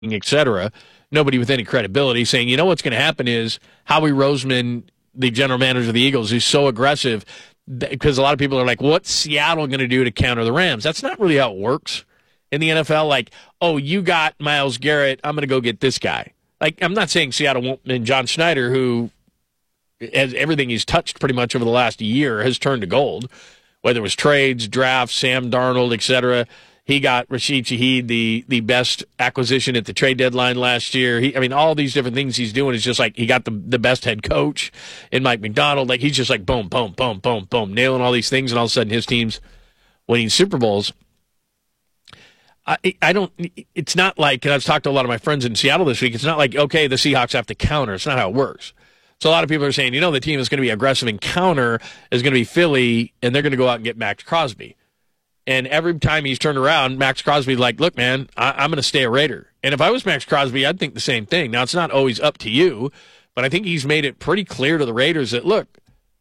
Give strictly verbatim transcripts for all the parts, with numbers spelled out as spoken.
et cetera. Nobody with any credibility saying, you know what's going to happen is Howie Roseman, the general manager of the Eagles, who's so aggressive, because a lot of people are like, what's Seattle going to do to counter the Rams? That's not really how it works in the N F L. Like, oh, you got Myles Garrett, I'm going to go get this guy. Like, I'm not saying Seattle won't, and John Schneider, who has everything he's touched pretty much over the last year has turned to gold, whether it was trades, drafts, Sam Darnold, et cetera. He got Rashid Shaheed, the the best acquisition at the trade deadline last year. He, I mean, all these different things he's doing is just like he got the, the best head coach in Mike McDonald. Like, he's just like boom, boom, boom, boom, boom, nailing all these things, and all of a sudden his team's winning Super Bowls. I, I don't, it's not like, and I've talked to a lot of my friends in Seattle this week, it's not like, okay, the Seahawks have to counter. It's not how it works. So a lot of people are saying, you know, the team is going to be aggressive and counter is going to be Philly, and they're going to go out and get Max Crosby. And every time he's turned around, Max Crosby's like, look, man, I- I'm going to stay a Raider. And if I was Max Crosby, I'd think the same thing. Now, it's not always up to you, but I think he's made it pretty clear to the Raiders that, look,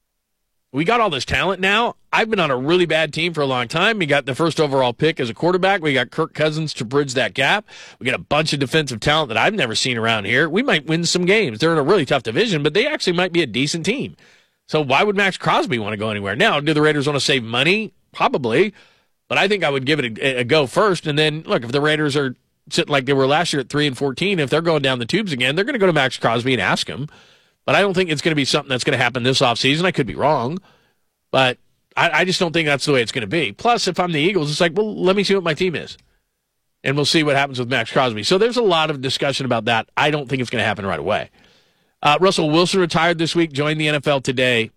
we got all this talent now. I've been on a really bad team for a long time. We got the first overall pick as a quarterback. We got Kirk Cousins to bridge that gap. We got a bunch of defensive talent that I've never seen around here. We might win some games. They're in a really tough division, but they actually might be a decent team. So why would Max Crosby want to go anywhere? Now, do the Raiders want to save money? Probably. But I think I would give it a, a go first. And then, look, if the Raiders are sitting like they were last year at three and fourteen, if they're going down the tubes again, they're going to go to Max Crosby and ask him. But I don't think it's going to be something that's going to happen this offseason. I could be wrong. But I, I just don't think that's the way it's going to be. Plus, if I'm the Eagles, it's like, well, let me see what my team is. And we'll see what happens with Max Crosby. So there's a lot of discussion about that. I don't think it's going to happen right away. Uh, Russell Wilson retired this week, joined the N F L today.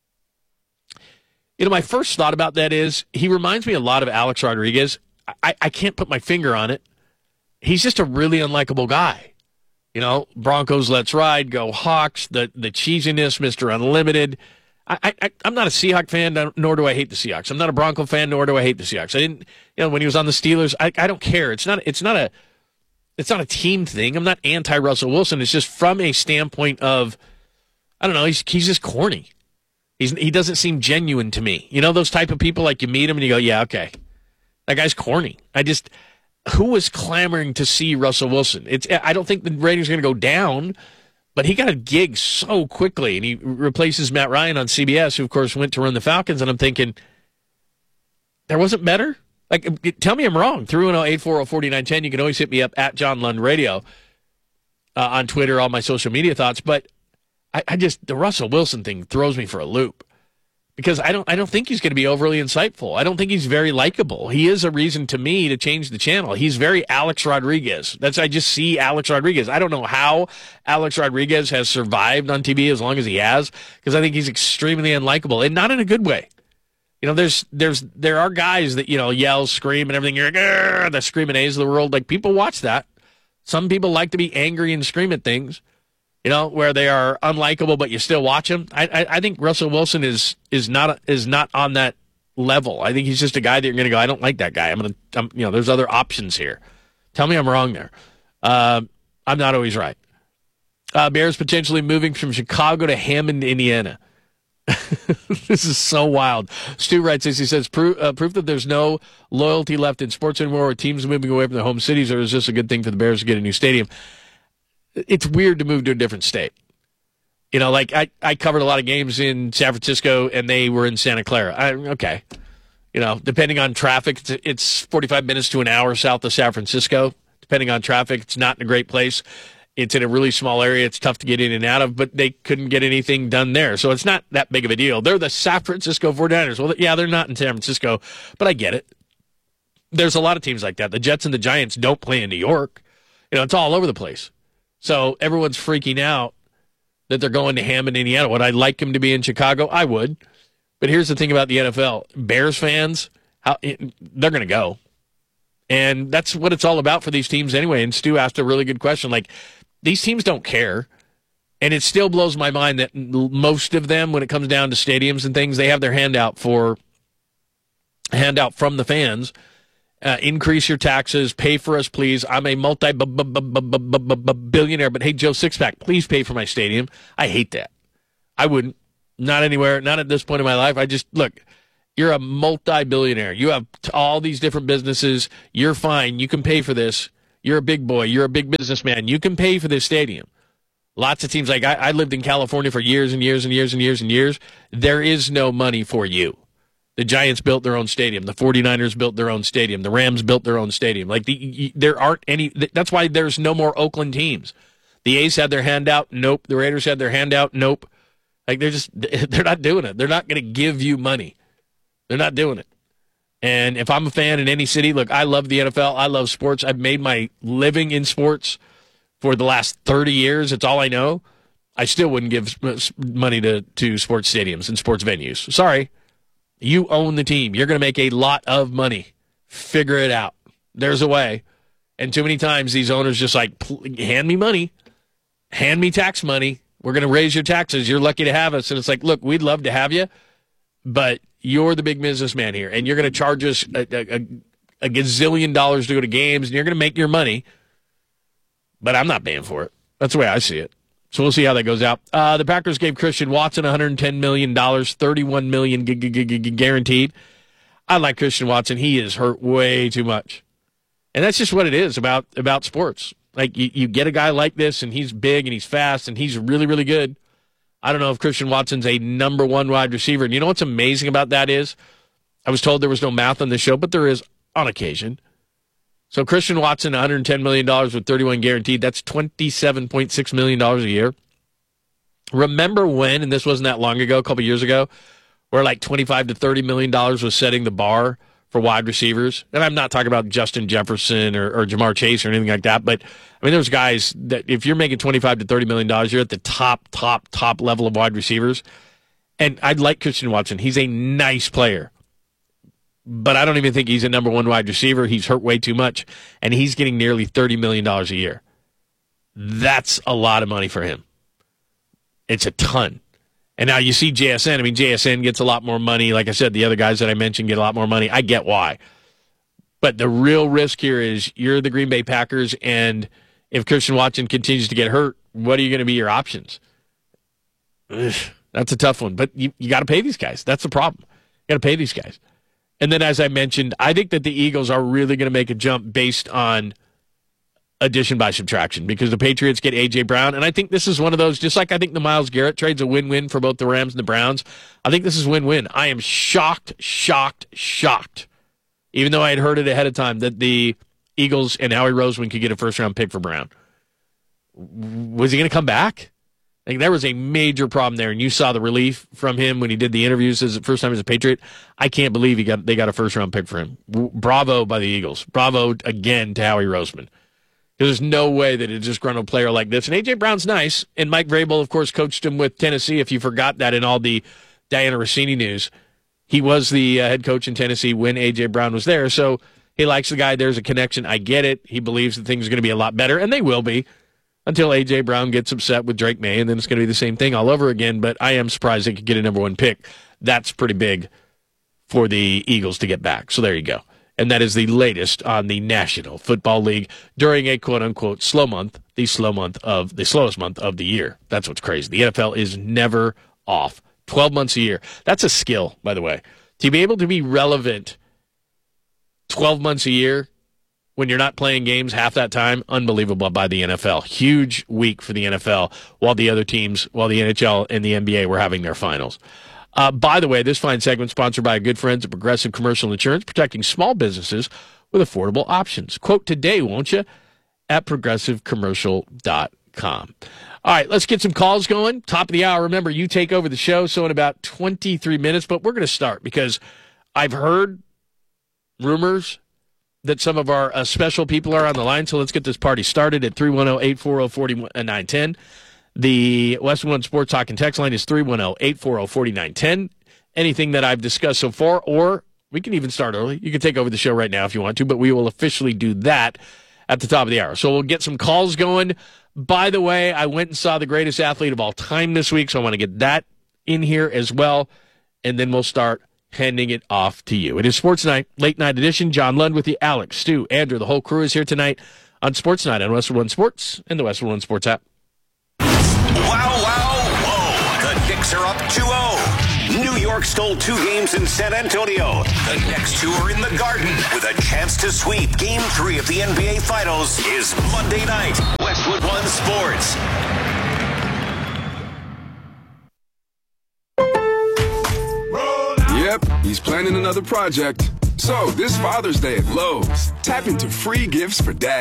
You know, my first thought about that is he reminds me a lot of Alex Rodriguez. I, I can't put my finger on it. He's just a really unlikable guy. You know, Broncos, let's ride, go Hawks, the, the cheesiness, Mister Unlimited. I, I, I'm not a Seahawks fan, nor do I hate the Seahawks. I'm not a Bronco fan, nor do I hate the Seahawks. I didn't, you know, when he was on the Steelers, I, I don't care. It's not, it's not a, it's not a team thing. I'm not anti-Russell Wilson. It's just from a standpoint of, I don't know, he's he's just corny. He's he doesn't seem genuine to me. You know, those type of people, like you meet him and you go, yeah, okay, that guy's corny. I just, who was clamoring to see Russell Wilson? It's, I don't think the ratings are going to go down. But he got a gig so quickly, and he replaces Matt Ryan on C B S, who, of course, went to run the Falcons. And I'm thinking, there wasn't better? Like, tell me I'm wrong. three one zero, eight four zero, four nine one zero. You can always hit me up at John Lund Radio uh, on Twitter, all my social media thoughts. But I, I just, the Russell Wilson thing throws me for a loop. Because I don't I don't think he's going to be overly insightful. I don't think he's very likable. He is a reason to me to change the channel. He's very Alex Rodriguez. That's I just see Alex Rodriguez. I don't know how Alex Rodriguez has survived on T V as long as he has, because I think he's extremely unlikable, and not in a good way. You know, there's there's there are guys that, you know, yell, scream, and everything. You're like, the screaming A's of the world. Like, people watch that. Some people like to be angry and scream at things. You know, where they are unlikable, but you still watch him. I, I, I think Russell Wilson is is not is not on that level. I think he's just a guy that you're going to go, I don't like that guy. I'm going to, you know, there's other options here. Tell me I'm wrong there. Uh, I'm not always right. Uh, Bears potentially moving from Chicago to Hammond, Indiana. This is so wild. Stu writes this. He says, Pro- uh, proof that there's no loyalty left in sports anymore, or teams moving away from their home cities, or is this a good thing for the Bears to get a new stadium? It's weird to move to a different state. You know, like I, I covered a lot of games in San Francisco, and they were in Santa Clara. I, okay. You know, depending on traffic, it's, it's forty-five minutes to an hour south of San Francisco. Depending on traffic, it's not in a great place. It's in a really small area. It's tough to get in and out of, but they couldn't get anything done there. So it's not that big of a deal. They're the San Francisco forty-niners. Well, yeah, they're not in San Francisco, but I get it. There's a lot of teams like that. The Jets and the Giants don't play in New York. You know, it's all over the place. So everyone's freaking out that they're going to Hammond, Indiana. Would I like him to be in Chicago? I would. But here's the thing about the N F L. Bears fans, how, they're going to go. And that's what it's all about for these teams anyway. And Stu asked a really good question. Like, these teams don't care. And it still blows my mind that most of them, when it comes down to stadiums and things, they have their hand out for handout from the fans. Uh, increase your taxes, pay for us, please. I'm a multi-billionaire, but hey, Joe Sixpack, please pay for my stadium. I hate that. I wouldn't. Not anywhere, not at this point in my life. I just, look, you're a multi-billionaire. You have all these different businesses. You're fine. You can pay for this. You're a big boy. You're a big businessman. You can pay for this stadium. Lots of teams, like I, I lived in California for years and years and years and years and years. There is no money for you. The Giants built their own stadium. The 49ers built their own stadium. The Rams built their own stadium. Like the, there aren't any. That's why there's no more Oakland teams. The A's had their hand out. Nope. The Raiders had their hand out. Nope. Like they're just they're not doing it. They're not going to give you money. They're not doing it. And if I'm a fan in any city, look, I love the N F L. I love sports. I've made my living in sports for the last thirty years. It's all I know. I still wouldn't give money to, to sports stadiums and sports venues. Sorry. You own the team. You're going to make a lot of money. Figure it out. There's a way. And too many times these owners just like, hand me money. Hand me tax money. We're going to raise your taxes. You're lucky to have us. And it's like, look, we'd love to have you, but you're the big businessman here, and you're going to charge us a, a, a gazillion dollars to go to games, and you're going to make your money, but I'm not paying for it. That's the way I see it. So we'll see how that goes out. Uh, the Packers gave Christian Watson one hundred ten million dollars, thirty-one million dollars guaranteed. I like Christian Watson. He is hurt way too much. And that's just what it is about, about sports. Like, you, you get a guy like this, and he's big, and he's fast, and he's really, really good. I don't know if Christian Watson's a number one wide receiver. And you know what's amazing about that is, I was told there was no math on this show, but there is on occasion. So Christian Watson, one hundred ten million dollars with thirty-one guaranteed. That's twenty-seven point six million dollars a year. Remember when, and this wasn't that long ago, a couple years ago, where like twenty-five to thirty million dollars was setting the bar for wide receivers? And I'm not talking about Justin Jefferson or, or Jamar Chase or anything like that, but I mean, there's guys that if you're making twenty-five to thirty million dollars, you're at the top, top, top level of wide receivers. And I'd like Christian Watson. He's a nice player. But I don't even think he's a number one wide receiver. He's hurt way too much. And he's getting nearly thirty million dollars a year. That's a lot of money for him. It's a ton. And now you see J S N. I mean, J S N gets a lot more money. Like I said, the other guys that I mentioned get a lot more money. I get why. But the real risk here is you're the Green Bay Packers, and if Christian Watson continues to get hurt, what are you going to be your options? Ugh, that's a tough one. But you, you got to pay these guys. That's the problem. You got to pay these guys. And then, as I mentioned, I think that the Eagles are really going to make a jump based on addition by subtraction because the Patriots get A J. Brown. And I think this is one of those, just like I think the Myles Garrett trade's a win-win for both the Rams and the Browns. I think this is win-win. I am shocked, shocked, shocked, even though I had heard it ahead of time, that the Eagles and Howie Roseman could get a first-round pick for Brown. Was he going to come back? Like, there was a major problem there, and you saw the relief from him when he did the interviews as the first time as a Patriot. I can't believe he got they got a first-round pick for him. Bravo by the Eagles. Bravo, again, to Howie Roseman. There's no way that a disgruntled player like this. And A J. Brown's nice, and Mike Vrabel, of course, coached him with Tennessee, if you forgot that in all the Diana Rossini news. He was the uh, head coach in Tennessee when A J. Brown was there, so he likes the guy. There's a connection. I get it. He believes that things are going to be a lot better, and they will be. Until A J. Brown gets upset with Drake May, and then it's going to be the same thing all over again. But I am surprised they could get a number one pick. That's pretty big for the Eagles to get back. So there you go. And that is the latest on the National Football League during a quote-unquote slow month, the slow month of the slowest month of the year. That's what's crazy. The N F L is never off. twelve months a year. That's a skill, by the way. To be able to be relevant twelve months a year, when you're not playing games half that time, unbelievable by the N F L. Huge week for the N F L while the other teams, while the N H L and the N B A were having their finals. Uh, by the way, this fine segment sponsored by our good friends at Progressive Commercial Insurance, protecting small businesses with affordable options. Quote today, won't you, at progressive commercial dot com. All right, let's get some calls going. Top of the hour. Remember, you take over the show, so in about twenty-three minutes, but we're going to start because I've heard rumors that some of our uh, special people are on the line, so let's get this party started at three one zero, eight four zero, four nine one zero. The Westwood One Sports Talk and Text line is three one zero, eight four zero, four nine one zero. Anything that I've discussed so far, or we can even start early. You can take over the show right now if you want to, but we will officially do that at the top of the hour. So we'll get some calls going. By the way, I went and saw the greatest athlete of all time this week, so I want to get that in here as well, and then we'll start handing it off to you. It is Sports Night, late night edition. John Lund with you, Alex, Stu, Andrew. The whole crew is here tonight on Sports Night on Westwood One Sports and the Westwood One Sports app. Wow, wow, whoa. The Knicks are up two oh. New York York stole two games in San Antonio. The next two are in the Garden with a chance to sweep Game three of the N B A Finals is Monday night. Westwood One Sports. Yep, he's planning another project. So, this Father's Day at Lowe's, tap into free gifts for dad.